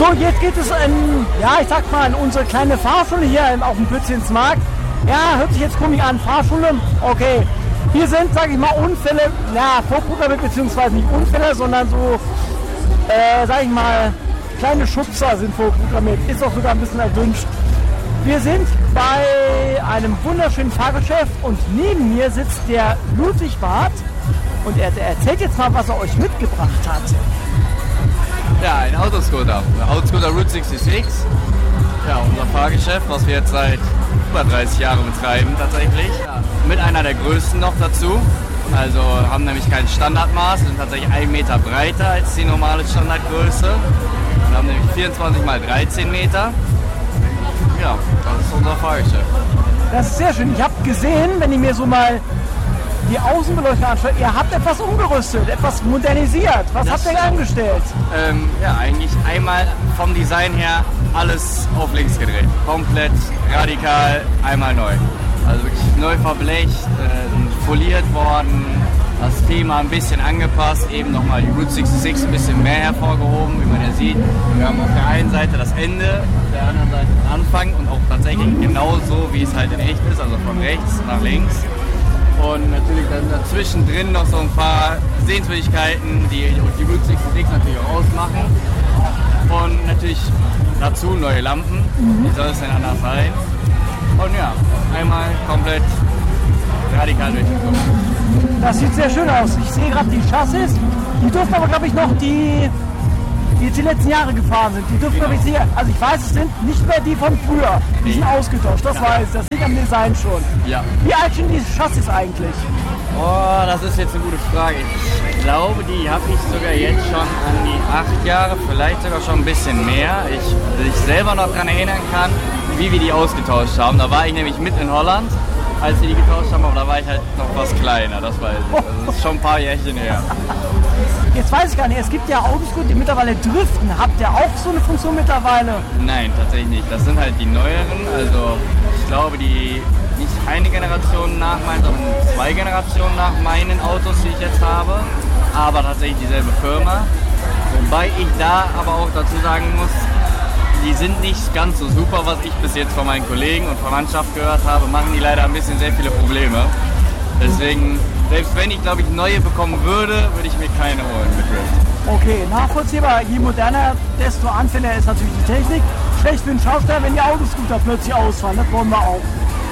jetzt geht es in unsere kleine Fahrschule hier auf dem Pützchensmarkt. Ja, hört sich jetzt komisch an, Fahrschule, okay. Hier sind, sage ich mal, Unfälle, vorprogrammiert, beziehungsweise nicht Unfälle, sondern so, sage ich mal, kleine Schubser sind vorprogrammiert. Ist auch sogar ein bisschen erwünscht. Wir sind bei einem wunderschönen Fahrgeschäft und neben mir sitzt der Ludwig Barth und er erzählt jetzt mal, was er euch mitgebracht hat. Ja, ein Autoscooter Route 66. Ja, unser Fahrgeschäft, was wir jetzt seit über 30 Jahren betreiben tatsächlich. Ja, mit einer der größten noch dazu. Also haben nämlich kein Standardmaß, sind tatsächlich 1 Meter breiter als die normale Standardgröße. Wir haben nämlich 24 x 13 Meter. Ja, das ist unser Fahrgeschäft. Das ist sehr schön. Ich habe gesehen, wenn ich mir so mal die Außenbeleuchtung anschaue, ihr habt etwas umgerüstet, etwas modernisiert. Was habt ihr angestellt? Ja, eigentlich einmal vom Design her alles auf links gedreht. Komplett radikal, einmal neu. Also wirklich neu verblecht, foliert worden, das Thema ein bisschen angepasst, eben nochmal die Route 66 ein bisschen mehr hervorgehoben, wie man ja sieht. Wir haben auf der einen Seite das Ende, auf der anderen Seite den Anfang und auch tatsächlich genauso, wie es halt in echt ist, also von rechts nach links. Und natürlich dann dazwischen drin noch so ein paar Sehenswürdigkeiten, die die Route 66 natürlich auch ausmachen. Und natürlich dazu neue Lampen, wie soll es denn anders sein? Und ja, einmal komplett radikal durchgezogen. Das sieht sehr schön aus. Ich sehe gerade die Chassis. Die dürften aber, glaube ich, noch die jetzt die letzten Jahre gefahren sind. Die dürften, glaube ich, sehr. Also ich weiß, es sind nicht mehr die von früher. Die sind ausgetauscht, das weiß ich. Das liegt am Design schon. Ja. Wie alt sind diese Chassis eigentlich? Oh, das ist jetzt eine gute Frage. Ich glaube, die habe ich sogar jetzt schon an die 8 Jahre, vielleicht sogar schon ein bisschen mehr. Ich selber noch daran erinnern kann, wie wir die ausgetauscht haben. Da war ich nämlich mit in Holland, als wir die getauscht haben, aber da war ich halt noch was kleiner, das weiß ich. Das ist schon ein paar Jährchen her. Jetzt weiß ich gar nicht, es gibt ja Autos, die mittlerweile driften. Habt ihr auch so eine Funktion mittlerweile? Nein, tatsächlich nicht. Das sind halt die neueren, also ich glaube, die nicht eine Generation nach meinen, sondern 2 Generationen nach meinen Autos, die ich jetzt habe, aber tatsächlich dieselbe Firma. Wobei ich da aber auch dazu sagen muss, die sind nicht ganz so super, was ich bis jetzt von meinen Kollegen und Verwandtschaft gehört habe, machen die leider ein bisschen sehr viele Probleme. Deswegen, selbst wenn ich, glaube ich, neue bekommen würde, würde ich mir keine holen mit Drift. Okay, nachvollziehbar. Je moderner, desto anfälliger ist natürlich die Technik. Schlecht für den Schausteller, wenn die Autoscooter plötzlich ausfallen. Das wollen wir auch.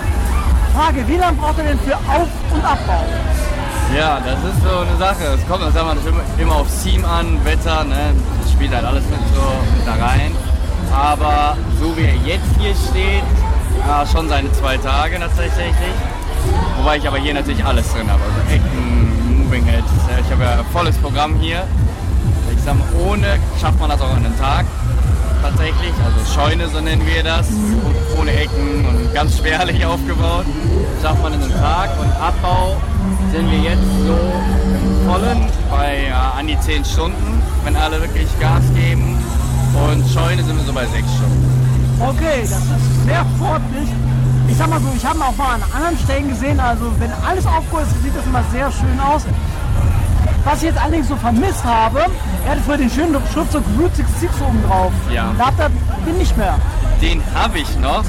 Frage, wie lange braucht ihr denn für Auf- und Abbau? Ja, das ist so eine Sache. Es kommt immer auf Team an, Wetter, ne? Das spielt halt alles mit da rein. Aber so wie er jetzt hier steht, schon seine 2 Tage tatsächlich. Wobei ich aber hier natürlich alles drin habe. Also Ecken, Moving Heads. Ich habe ja volles Programm hier. Ich sag mal, ohne schafft man das auch in einem Tag. Tatsächlich, also Scheune, so nennen wir das. Ohne Ecken und ganz spärlich aufgebaut. Schafft man in einem Tag. Und Abbau sind wir jetzt so im Vollen bei an die 10 Stunden, wenn alle wirklich Gas geben. Und Scheune sind wir so bei 6 Stunden. Okay, das ist sehr sportlich. Ich sag mal so, ich habe auch mal an anderen Stellen gesehen, also wenn alles aufgeholt ist, sieht das immer sehr schön aus. Was ich jetzt allerdings so vermisst habe, er hatte früher den schönen Schriftzug Route 66 oben drauf. Ja. Da habt ihr den nicht mehr. Den habe ich noch.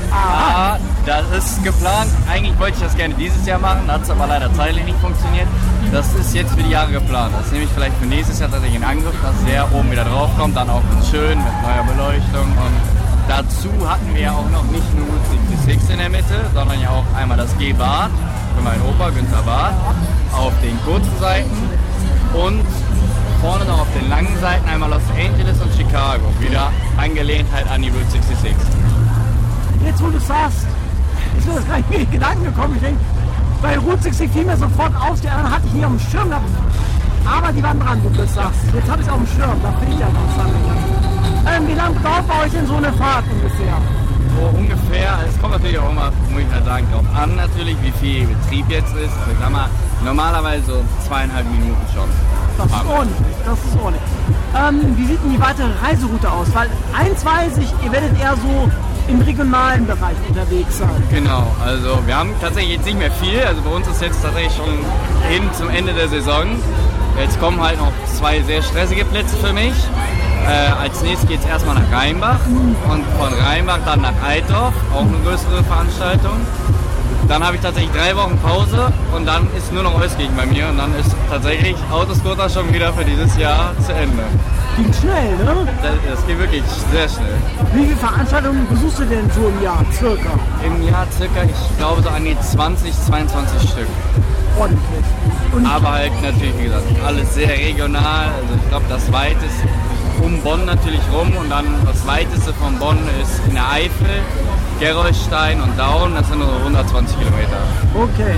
Das ist geplant. Eigentlich wollte ich das gerne dieses Jahr machen, hat es aber leider zeitlich nicht funktioniert. Das ist jetzt für die Jahre geplant. Das nehme ich vielleicht für nächstes Jahr tatsächlich in Angriff, dass der oben wieder drauf kommt, dann auch schön mit neuer Beleuchtung. Und dazu hatten wir ja auch noch nicht nur Route 66 in der Mitte, sondern ja auch einmal das G-Bad für meinen Opa Günther Barth auf den kurzen Seiten und vorne noch auf den langen Seiten einmal Los Angeles und Chicago, wieder angelehnt halt an die Route 66. Jetzt wo du sagst, ist mir das gar nicht in Gedanken gekommen. Ich denke, bei Route 66 fiel mir sofort aus, die anderen hatte ich nie auf dem Schirm gehabt. Aber die waren dran, wo du das sagst. Jetzt habe ich es auf dem Schirm, da finde ich ja was. Wie lange dauert bei euch denn so eine Fahrt ungefähr? So ungefähr, es kommt natürlich auch immer, muss ich halt sagen, drauf an natürlich, wie viel Betrieb jetzt ist. Also ich sag mal, normalerweise so 2,5 Minuten schon. Das ist ordentlich, das ist ordentlich. Wie sieht denn die weitere Reiseroute aus? Weil eins weiß ich, ihr werdet eher so im regionalen Bereich unterwegs sein. Genau, also wir haben tatsächlich jetzt nicht mehr viel, also bei uns ist jetzt tatsächlich schon hin zum Ende der Saison. Jetzt kommen halt noch 2 sehr stressige Plätze für mich. Als nächstes geht es erstmal nach Rheinbach und von Rheinbach dann nach Altdorf, auch eine größere Veranstaltung. Dann habe ich tatsächlich 3 Wochen Pause und dann ist nur noch Euskirchen bei mir und dann ist tatsächlich Autoscooter schon wieder für dieses Jahr zu Ende. Geht schnell, ne? Das geht wirklich sehr schnell. Wie viele Veranstaltungen besuchst du denn so im Jahr, circa? Im Jahr circa, ich glaube so an die 20, 22 Stück. Ordentlich. Und aber halt natürlich, wie gesagt, alles sehr regional. Also ich glaube, das weiteste um Bonn natürlich rum und dann das weiteste von Bonn ist in der Eifel, Gerolstein und Daun, das sind nur 120 Kilometer. Okay.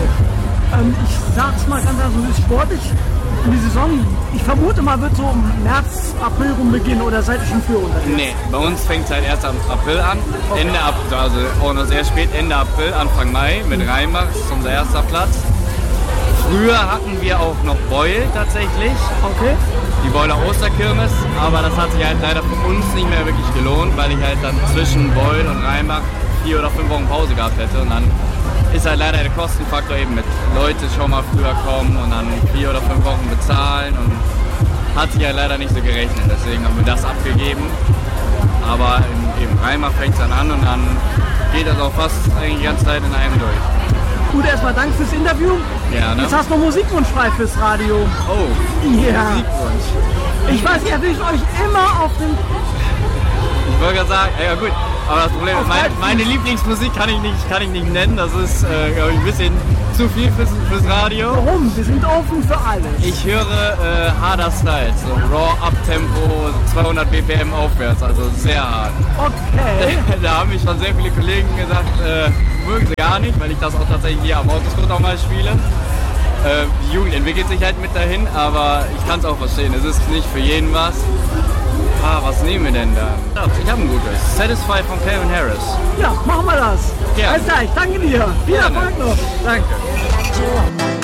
Ich sag's mal ganz einfach, so ist sportlich. Die Saison, ich vermute mal, wird so im März, April rum beginnen oder seid ihr schon früher unterwegs? Nee, bei uns fängt es halt erst am April an, okay. Ende April, also auch noch sehr spät, Ende April, Anfang Mai mit Rheinbach, das ist unser erster Platz. Früher hatten wir auch noch Beul tatsächlich, okay. Die Beuler Osterkirmes, aber das hat sich halt leider für uns nicht mehr wirklich gelohnt, weil ich halt dann zwischen Beul und Rheinbach 4 oder 5 Wochen Pause gehabt hätte und dann ist halt leider der Kostenfaktor eben mit Leute schon mal früher kommen und dann 4 oder 5 Wochen bezahlen und hat sich halt leider nicht so gerechnet, deswegen haben wir das abgegeben. Aber in Rheinbach fängt es dann an und dann geht das auch fast eigentlich die ganze Zeit in einem durch. Gut, erstmal Dank fürs Interview. Gerne. Jetzt hast du noch Musikwunsch frei fürs Radio. Oh, ja. Musikwunsch. Ich weiß, ihr erwischt euch immer auf den... Ich wollte gerade sagen, ja gut, aber das Problem ist, meine Lieblingsmusik kann ich nicht nennen. Das ist, glaube ich, ein bisschen zu viel fürs Radio. Warum? Wir sind offen für alles. Ich höre harder Styles, so Raw, Up-Tempo, 200 BPM aufwärts, also sehr hart. Okay. Da haben mich schon sehr viele Kollegen gesagt, mögen sie gar nicht, weil ich das auch tatsächlich hier am Autoscooter mal spiele. Die Jugend entwickelt sich halt mit dahin, aber ich kann es auch verstehen, es ist nicht für jeden was. Was nehmen wir denn da? Ich habe ein gutes. Satisfy von Calvin Harris. Ja, machen wir das. Gerne. Alles klar, ich danke dir. Viel Erfolg noch. Danke.